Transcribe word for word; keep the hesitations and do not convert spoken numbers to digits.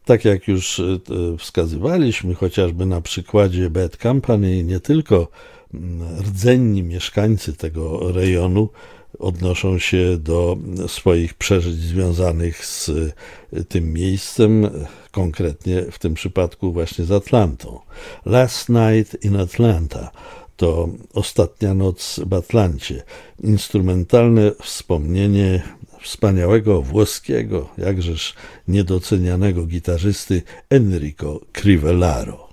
Tak jak już wskazywaliśmy, chociażby na przykładzie Bad Company, nie tylko rdzenni mieszkańcy tego rejonu odnoszą się do swoich przeżyć związanych z tym miejscem, konkretnie w tym przypadku właśnie z Atlantą. Last Night in Atlanta to Ostatnia noc w Atlancie. Instrumentalne wspomnienie wspaniałego włoskiego, jakżeż niedocenianego gitarzysty Enrico Crivellaro.